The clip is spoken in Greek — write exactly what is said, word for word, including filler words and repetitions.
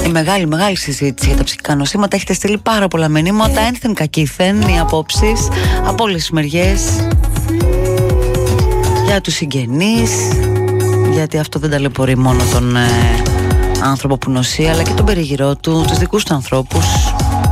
η μεγάλη μεγάλη συζήτηση για τα ψυχικά νοσήματα. Έχετε στείλει πάρα πολλά μηνύματα, ένθεν κακήθεν οι απόψεις από όλες τις μεριές, για τους συγγενείς, γιατί αυτό δεν ταλαιπωρεί μόνο τον ε, άνθρωπο που νοσεί, αλλά και τον περιγυρό του, τους δικούς του ανθρώπους.